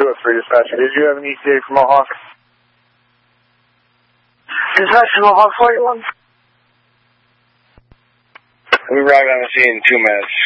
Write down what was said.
203 dispatcher. Did you have an ETA for Mohawk? Dispatcher Mohawk 41. We arrived on the scene in 2 minutes.